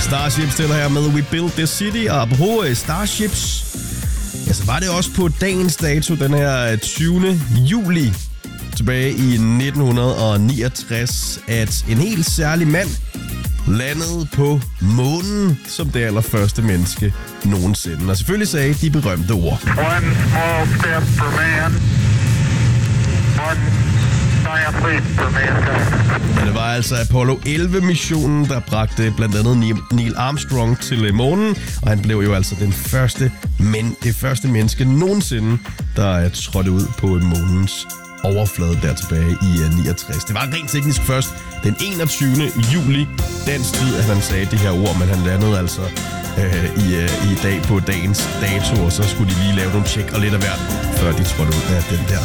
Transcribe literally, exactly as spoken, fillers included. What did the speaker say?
Starships stiller her med We Built This City, og apropos Starships, ja, så var det også på dagens dato, den her tyvende juli tilbage i nitten niogtres, at en helt særlig mand landede på månen som det allerførste menneske nogensinde. Og selvfølgelig sagde de berømte ord. One small step for man, one giant leap for mankind. Ja, det var altså Apollo elleve-missionen, der bragte blandt andet Neil Armstrong til månen, og han blev jo altså den første, men det første menneske nogensinde, der trådte ud på månens overflade der tilbage i niogtres. Det var rent teknisk først den enogtyvende juli dansk tid, at han sagde det her ord, men han landede altså øh, i, øh, i dag på dagens dato, og så skulle de lige lave nogle tjek og lidt af hvert, før de trådte ud af den der